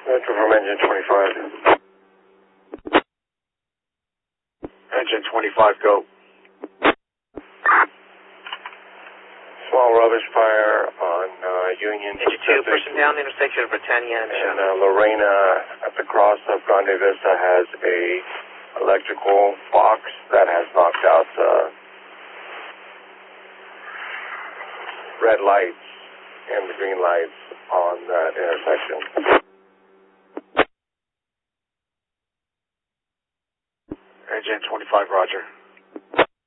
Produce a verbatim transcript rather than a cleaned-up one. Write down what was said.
That's from engine twenty-five. Engine twenty-five, go. Small rubbish fire on uh, Union Engine two, pushing down the intersection of Britannia and And uh, Lorena at the cross of Grande Vista has a electrical box that has knocked out the red lights and the green lights on that intersection. Engine twenty-five, roger.